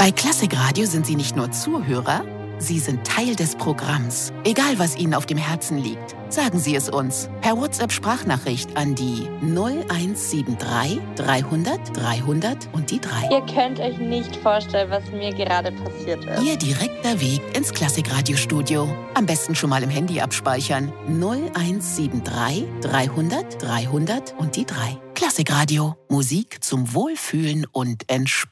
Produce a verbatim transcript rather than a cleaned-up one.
Bei Klassikradio sind Sie nicht nur Zuhörer, Sie sind Teil des Programms. Egal, was Ihnen auf dem Herzen liegt, sagen Sie es uns per WhatsApp-Sprachnachricht an die null eins sieben drei dreihundert dreihundert und die drei. Ihr könnt euch nicht vorstellen, was mir gerade passiert ist. Ihr direkter Weg ins Klassikradio-Studio. Am besten schon mal im Handy abspeichern. null eins sieben drei dreihundert dreihundert und die drei. Klassikradio. Musik zum Wohlfühlen und Entspannen.